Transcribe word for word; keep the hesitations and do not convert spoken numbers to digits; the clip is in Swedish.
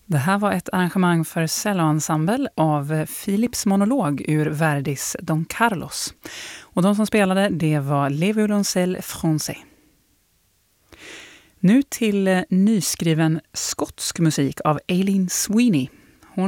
Det här var ett arrangemang för celloensemble av Philips monolog ur Verdis Don Carlos. Och de som spelade, det var Les Violoncelles Français. Nu till nyskriven skotsk musik av Aileen Sweeney.